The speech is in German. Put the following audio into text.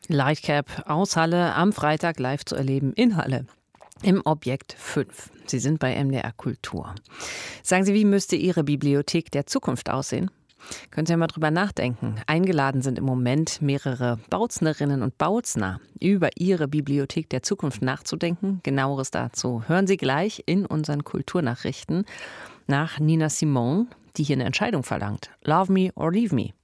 Lightcap aus Halle am Freitag live zu erleben in Halle im Objekt 5. Sie sind bei MDR Kultur. Sagen Sie, wie müsste Ihre Bibliothek der Zukunft aussehen? Können Sie ja mal drüber nachdenken. Eingeladen sind im Moment mehrere Bautznerinnen und Bautzner, über ihre Bibliothek der Zukunft nachzudenken. Genaueres dazu hören Sie gleich in unseren Kulturnachrichten nach Nina Simone, die hier eine Entscheidung verlangt. Love me or leave me.